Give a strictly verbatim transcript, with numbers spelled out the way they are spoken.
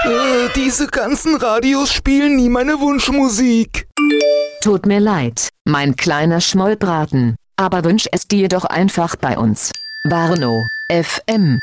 Äh, diese ganzen Radios spielen nie meine Wunschmusik. Tut mir leid, mein kleiner Schmollbraten, aber wünsch es dir doch einfach bei uns. Warnow F M